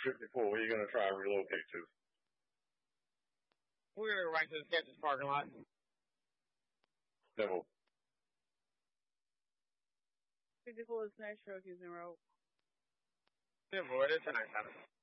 54, where are you going to try and relocate to? We're going to go right to the Texas parking lot. No. 54 is next Cherokee Road. Yeah, boy, that's a nice house.